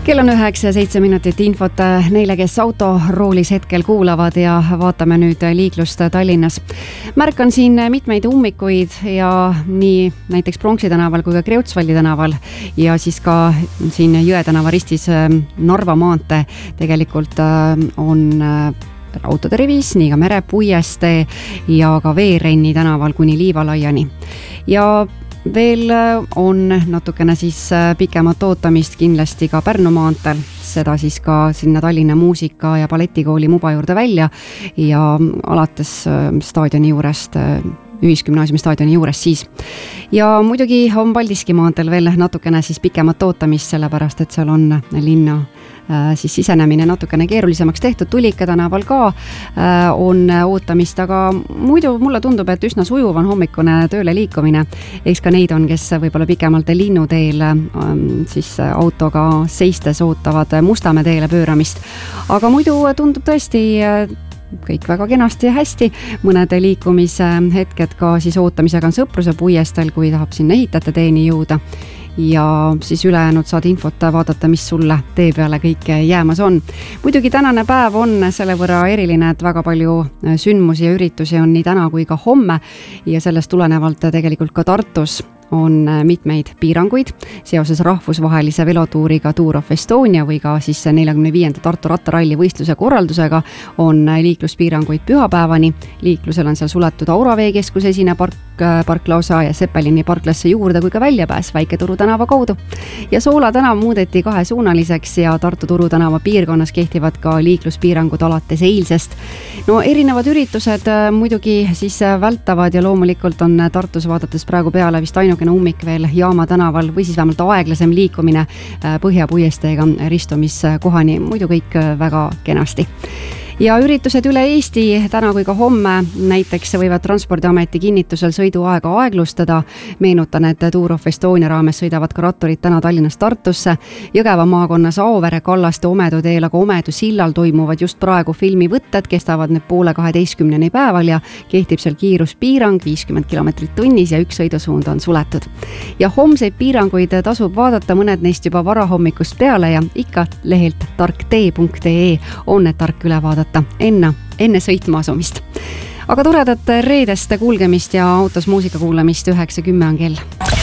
Kell on 9:07 minutit infot neile, kes autoroolis hetkel kuulavad ja vaatame nüüd liiklust Tallinnas. Märkan siin mitmeid ummikuid ja nii näiteks Pronksi tänaval kui ka Kreutzwaldi tänaval ja siis ka siin Jõe tänava ristis Narva maantee tegelikult on autode rivis, nii ka Merepuiestee ja ka Veerenni tänaval kuni Liivalaiani. Ja veel on natukene siis pikemat ootamist kindlasti ka Pärnu maanteel, seda siis ka sinna Tallinna muusika- ja balletikooli Muba juurde välja ja alates staadioni juurest, Ühisgümnaasiumi staadioni juures siis. Ja muidugi on Paldiski maanteel veel natukene siis pikemat ootamist, sellepärast et seal on linna siis sisenemine natukene keerulisemaks tehtud. Tulika tänaval ka on ootamist, aga muidu mulle tundub, et üsna sujuv on hommikune tööle liikumine. Eks ka neid on, kes võib-olla pikemalt Linnuteel siis autoga seistes ootavad Mustamäe teele pööramist. Aga muidu tundub tõesti kõik väga kenasti ja hästi. Mõned liikumise hetked ka siis ootamisega on Sõpruse puiestel, kui tahab sinna ehitajate teeni jõuda. Ja siis ülejäänud saad infot vaadata, mis sulle tee peale kõik jäämas on. Muidugi tänane päev on selle võrra eriline, et väga palju sündmusi ja üritusi on nii täna kui ka homme ja sellest tulenevalt tegelikult ka Tartus on mitmeid piiranguid seoses rahvusvahelise velotuuriga Tour of Estonia või ka siis 45. Tartu rattaralli võistluse korraldusega on liikluspiiranguid pühapäevani. Liiklusel on seal suletud Auravee keskuse esine parklaosa ja Seppelini parklasse juurde kui ka väljapääs Väike-Turu tänava kaudu. Ja Soola tänav muudeti kahesuunaliseks ja Tartu Turu tänava piirkonnas kehtivad ka liikluspiirangud alates eilsest. No erinevad üritused muidugi siis vältavad ja loomulikult on Tartus vaadates praegu peale vist ainukene ummik veel Jaama tänaval või siis vähemalt aeglasem liikumine Põhjapuiesteega ristumiskohani, muidu kõik väga kenasti. Ja üritused üle Eesti täna kui ka homme näiteks võivad Transpordiameti kinnitusel sõiduaega aeglustada. Meenutan, et Tour of Estonia raames sõidavad ka ratturid täna Tallinnast Tartusse. Jõgeva maakonnas Auvere, Kallaste, Omedu teel, aga Omedu sillal toimuvad just praegu filmivõtted, kestavad need 11:30 päeval ja kehtib seal kiiruspiirang 50 kilomeetrit tunnis ja üks sõidusuund on suletud. Ja homseid piiranguid tasub vaadata, mõned neist juba varahommikust peale ja ikka lehelt tarktee.ee on need tark üle vaadata enne sõitma asumist. Aga toredat reedest kuulgemist ja autos muusika kuulamist 9:10 on kell.